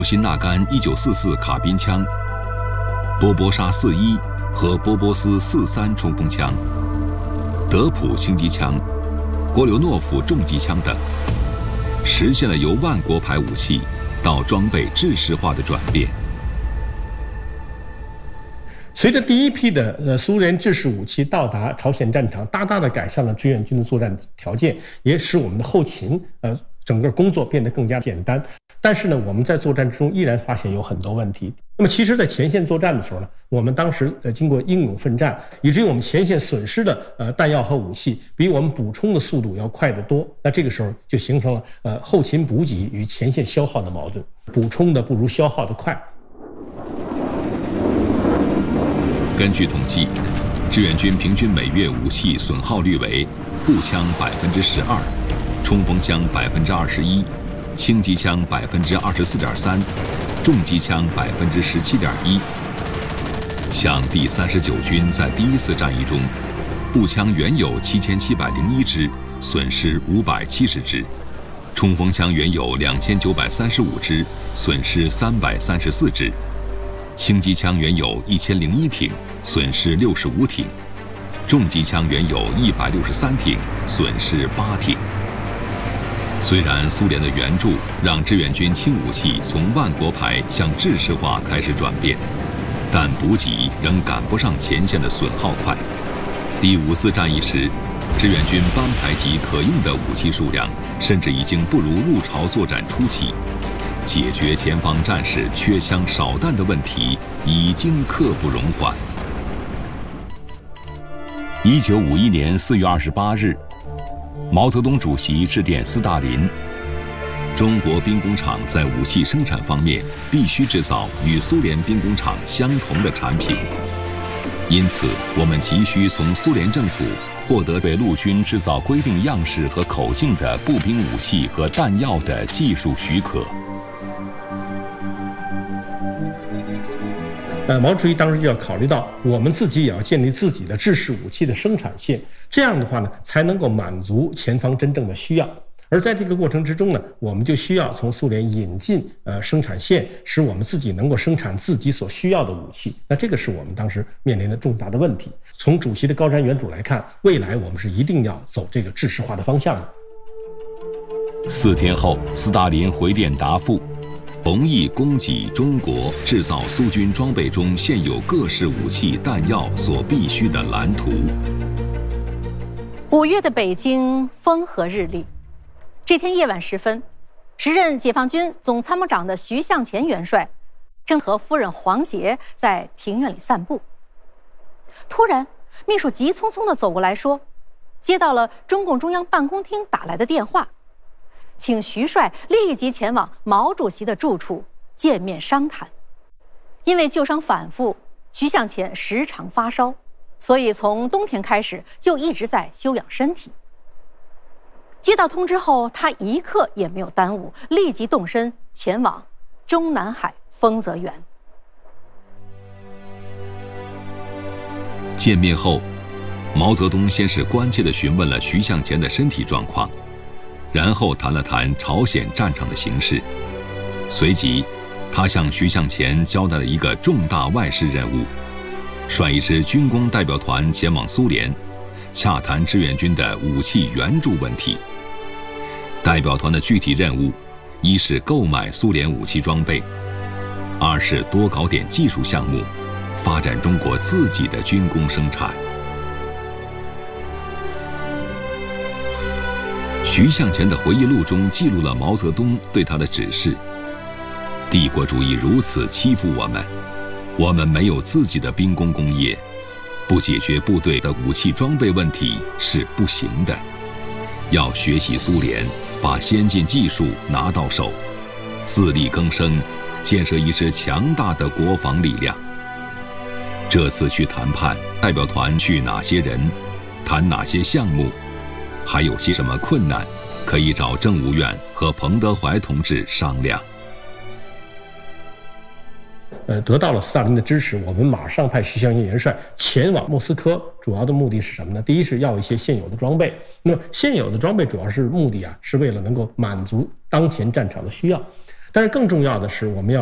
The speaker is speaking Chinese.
辛纳甘1944卡宾枪、波波沙41和波波斯43冲锋枪、德普轻机枪、郭留诺夫重机枪等，实现了由万国牌武器到装备制式化的转变。 随着第一批的苏联制式武器到达朝鲜战场，大大的改善了志愿军的作战条件，也使我们的后勤整个工作变得更加简单。但是呢，我们在作战之中依然发现有很多问题。那么其实在前线作战的时候呢，我们当时经过英勇奋战，以至于我们前线损失的弹药和武器比我们补充的速度要快得多。那这个时候就形成了后勤补给与前线消耗的矛盾，补充的不如消耗的快。 根据统计，志愿军平均每月武器损耗率为步枪12%，冲锋枪21%，轻机枪24.3%，重机枪17.1%。像第39军在第一次战役中，步枪原有7701支，损失570支；冲锋枪原有2935支，损失334支；轻机枪原有1001挺，损失65挺；重机枪原有163挺，损失8挺。虽然苏联的援助让志愿军轻武器从万国牌向制式化开始转变，但补给仍赶不上前线的损耗快。第5次战役时，志愿军班排级可用的武器数量甚至已经不如入朝作战初期，解决前方战士缺枪少弹的问题已经刻不容缓。1951年4月28日，毛泽东主席致电斯大林：中国兵工厂在武器生产方面必须制造与苏联兵工厂相同的产品，因此我们急需从苏联政府获得为陆军制造规定样式和口径的步兵武器和弹药的技术许可。 毛主席当时就要考虑到，我们自己也要建立自己的制式武器的生产线，这样的话呢，才能够满足前方真正的需要。而在这个过程之中呢，我们就需要从苏联引进生产线，使我们自己能够生产自己所需要的武器。那这个是我们当时面临的重大的问题。从主席的高瞻远瞩来看，未来我们是一定要走这个制式化的方向的。 4天后，斯大林回电答复：同意供给中国制造苏军装备中现有各式武器弹药所必须的蓝图。 5月的北京风和日丽。这天夜晚时分，时任解放军总参谋长的徐向前元帅正和夫人黄杰在庭院里散步。突然，秘书急匆匆地走过来说，接到了中共中央办公厅打来的电话，请徐帅立即前往毛主席的住处见面商谈。因为旧伤反复，徐向前时常发烧，所以从冬天开始就一直在休养身体。接到通知后，他一刻也没有耽误，立即动身前往中南海丰泽园。 见面后，毛泽东先是关切地询问了徐向前的身体状况，然后谈了谈朝鲜战场的形势。随即，他向徐向前交代了一个重大外事任务，率一支军工代表团前往苏联，洽谈志愿军的武器援助问题。代表团的具体任务，一是购买苏联武器装备，二是多搞点技术项目，发展中国自己的军工生产。徐向前的回忆录中记录了毛泽东对他的指示：帝国主义如此欺负我们，我们没有自己的兵工工业，不解决部队的武器装备问题是不行的。要学习苏联，把先进技术拿到手，自力更生，建设一支强大的国防力量。这次去谈判，代表团去哪些人，谈哪些项目，还有些什么困难，可以找政务院和彭德怀同志商量。 得到了斯大林的支持，我们马上派徐向前元帅前往莫斯科，主要的目的是什么呢？第一是要一些现有的装备。那么现有的装备主要是目的是为了能够满足当前战场的需要。 但是更重要的是，我们要